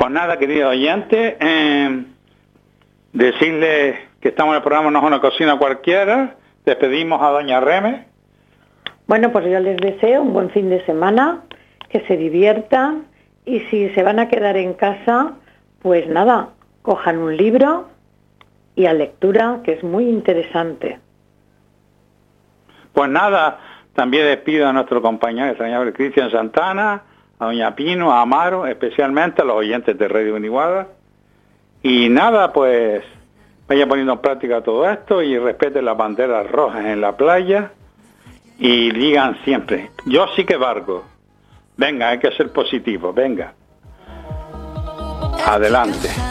Pues nada, queridos oyentes, decirles que estamos en el programa No es una cocina cualquiera. Despedimos a doña Reme. Bueno, pues yo les deseo un buen fin de semana, que se diviertan, y si se van a quedar en casa, pues nada, cojan un libro y a lectura, que es muy interesante. Pues nada, también despido a nuestro compañero, el señor Cristian Santana, a doña Pino, a Amaro, especialmente a los oyentes de Radio Uniguada. Y nada, pues vaya poniendo en práctica todo esto y respeten las banderas rojas en la playa y digan siempre, yo sí que valgo. Venga, hay que ser positivo, venga. Adelante.